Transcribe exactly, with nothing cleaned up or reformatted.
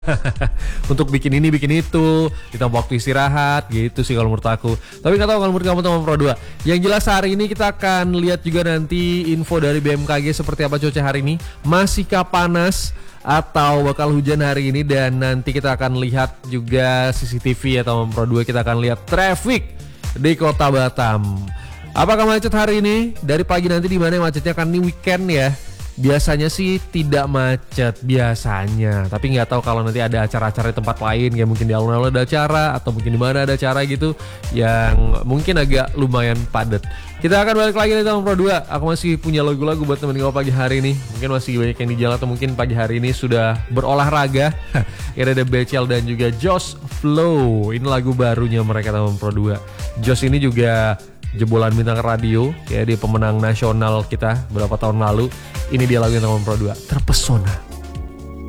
Untuk bikin ini bikin itu, ditambah waktu istirahat gitu sih kalau menurut aku. Tapi nggak tahu kalau menurut kamu teman Pro dua. Yang jelas hari ini kita akan lihat juga nanti info dari B M K G seperti apa cuaca hari ini. Masihkah panas atau bakal hujan hari ini, dan nanti kita akan lihat juga C C T V atau Pro dua, kita akan lihat traffic di Kota Batam. Apakah macet hari ini? Dari pagi nanti di mana macetnya, kan ini weekend ya. Biasanya sih tidak macet biasanya, tapi nggak tahu kalau nanti ada acara-acara di tempat lain, kayak mungkin di alun-alun ada acara atau mungkin di mana ada acara gitu yang mungkin agak lumayan padat. Kita akan balik lagi nih sama Pro dua. Aku masih punya lagu-lagu buat temen kau pagi hari ini. Mungkin masih banyak yang di jalan atau mungkin pagi hari ini sudah berolahraga. Ini ada Becel dan juga Josh Flow. Ini lagu barunya mereka teman Pro dua. Josh ini juga jebolan bintang radio ya, dia pemenang nasional kita beberapa tahun lalu. Ini dia lagu yang teman Pro dua, Terpesona.